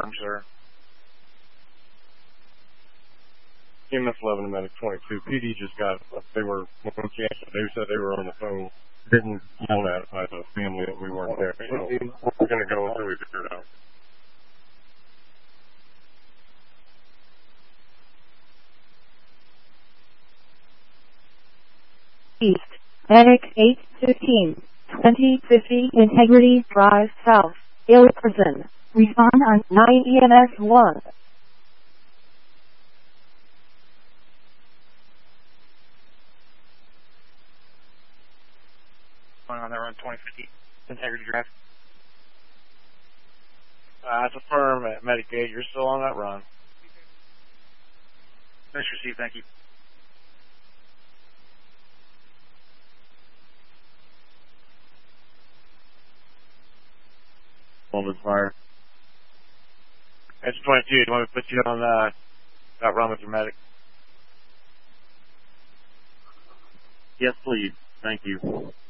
sir. EMS 11 and Medic 22. PD just got, they were, when she answered, they said they were on the phone, didn't yell at the family that we weren't there. So we're going to go until we figure it out. East, Medic 815, 2050 Integrity Drive South, Ill Prison. Respond on 9 EMS 1. Going on that run 2050 Integrity Drive. It's a firm at Medicaid. You're still on that run. Nice received, thank you. Voltage fire. It's 22. Do you want me to put you on that run with your medic? Yes, please. Thank you.